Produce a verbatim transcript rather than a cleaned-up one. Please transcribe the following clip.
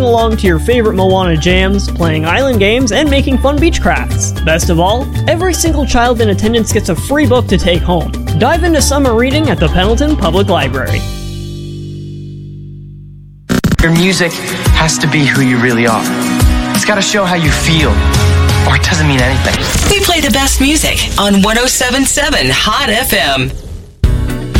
along to your favorite Moana jams, playing island games, and making fun beach crafts. Best of all, every single child in attendance gets a free book to take home. Dive into summer reading at the Pendleton Public Library. Your music has to be who you really are. It's got to show how you feel, or it doesn't mean anything. We play the best music on one oh seven point seven Hot F M.